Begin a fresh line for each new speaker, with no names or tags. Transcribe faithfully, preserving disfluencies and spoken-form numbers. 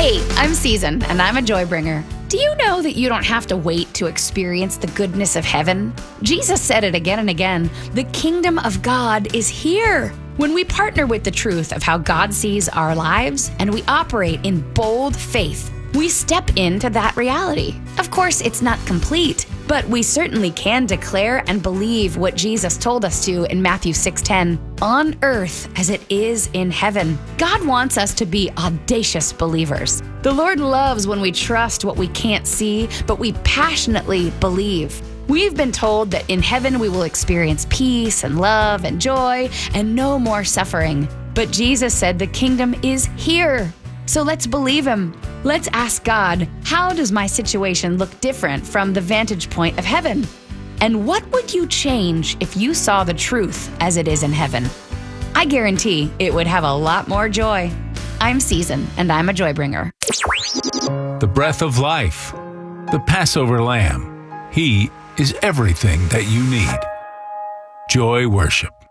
Hey, I'm Season, and I'm a joy bringer. Do you know that you don't have to wait to experience the goodness of heaven? Jesus said it again and again, the kingdom of God is here. When we partner with the truth of how God sees our lives and we operate in bold faith, we step into that reality. Of course, it's not complete, but we certainly can declare and believe what Jesus told us to in Matthew six ten, on earth as it is in heaven. God wants us to be audacious believers. The Lord loves when we trust what we can't see, but we passionately believe. We've been told that in heaven we will experience peace and love and joy and no more suffering. But Jesus said the kingdom is here. So let's believe him. Let's ask God, how does my situation look different from the vantage point of heaven? And what would you change if you saw the truth as it is in heaven? I guarantee it would have a lot more joy. I'm Season, and I'm a joy bringer.
The breath of life, the Passover lamb. He is everything that you need. Joy worship.